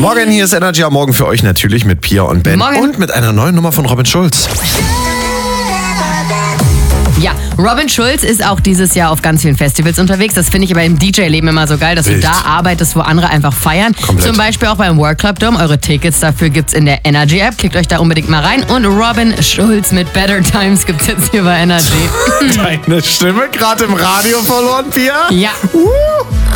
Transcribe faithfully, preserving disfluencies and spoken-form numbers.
Morgen, hier ist Energy am Morgen für euch natürlich mit Pia und Ben. Morgen. Und mit einer neuen Nummer von Robin Schulz. Ja, Robin Schulz ist auch dieses Jahr auf ganz vielen Festivals unterwegs. Das finde ich aber im D J-Leben immer so geil, dass Wild. du da arbeitest, wo andere einfach feiern. Komplett. Zum Beispiel auch beim World Club Dome. Eure Tickets dafür gibt's in der Energy-App. Klickt euch da unbedingt mal rein. Und Robin Schulz mit Better Times gibt's jetzt hier bei Energy. Deine Stimme gerade im Radio verloren, Pia? Ja. Uh.